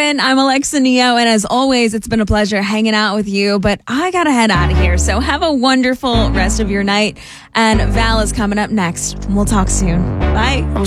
in. I'm Alexa Neo, and as always, it's been a pleasure hanging out with you, but I gotta head out of here, so have a wonderful rest of your night, and Val is coming up next. We'll talk soon. Bye.